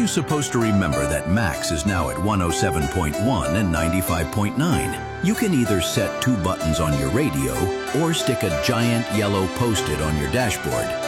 you supposed to remember that Max is now at 107.1 and 95.9? You can either set 2 buttons on your radio or stick a giant yellow Post-it on your dashboard.